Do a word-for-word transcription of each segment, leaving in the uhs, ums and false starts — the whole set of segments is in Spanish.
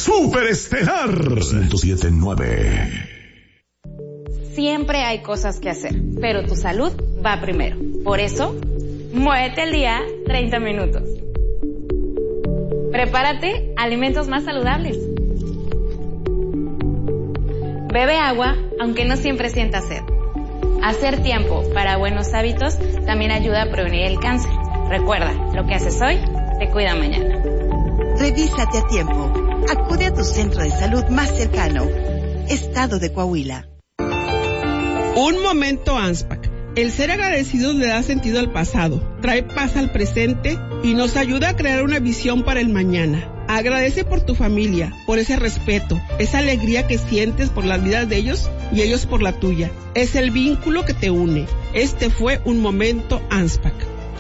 Super Estelar ciento siete punto nueve. Siempre hay cosas que hacer, pero tu salud va primero. Por eso, muévete al día treinta minutos. Prepárate alimentos más saludables. Bebe agua, aunque no siempre sientas sed. Hacer tiempo para buenos hábitos también ayuda a prevenir el cáncer. Recuerda, lo que haces hoy te cuida mañana. Revísate a tiempo. Acude a tu centro de salud más cercano. Estado de Coahuila. Un momento ANSPAC. El ser agradecidos le da sentido al pasado, trae paz al presente y nos ayuda a crear una visión para el mañana. Agradece por tu familia, por ese respeto, esa alegría que sientes por las vidas de ellos y ellos por la tuya. Es el vínculo que te une. Este fue un momento ANSPAC.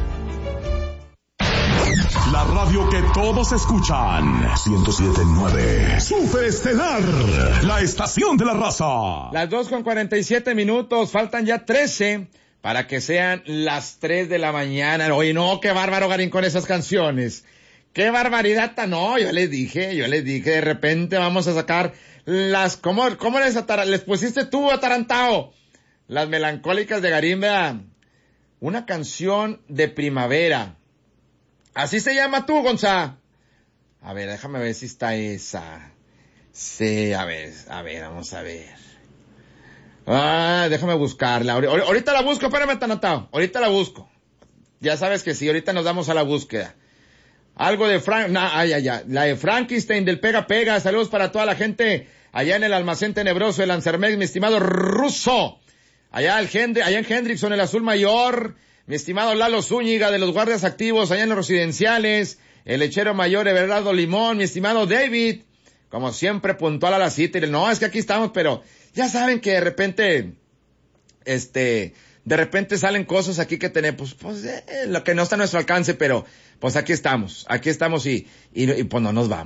La radio que todos escuchan. ciento siete punto nueve. Super Estelar. La estación de la raza. Las dos con cuarenta y siete minutos. Faltan ya trece para que sean las tres de la mañana. Oye, no, qué bárbaro, Garín, con esas canciones. Qué barbaridad tan... No, yo les dije, yo les dije, de repente vamos a sacar las... ¿Cómo, cómo les, atar... les pusiste tú, atarantao? Las melancólicas de Garín, ¿verdad? Una canción de primavera. Así se llama tú, Gonza. A ver, déjame ver si está esa. Sí, a ver, a ver, vamos a ver. Ah, déjame buscarla. Ahorita la busco, espérame, Tanatao. Ahorita la busco. Ya sabes que sí, ahorita nos damos a la búsqueda. Algo de Frank, nah, ay, ay, ay. La de Frankenstein del Pega Pega. Saludos para toda la gente allá en el almacén tenebroso de Lanzermex, mi estimado Ruso. Allá, el Hend- allá en Hendrickson, el Azul Mayor. Mi estimado Lalo Zúñiga de los guardias activos allá en los residenciales, el lechero mayor Everardo Limón, mi estimado David, como siempre puntual a la cita. Y no, es que aquí estamos, pero ya saben que de repente, este, de repente salen cosas aquí que tenemos, pues, eh, lo que no está a nuestro alcance, pero pues aquí estamos, aquí estamos y, y, y pues no nos vamos.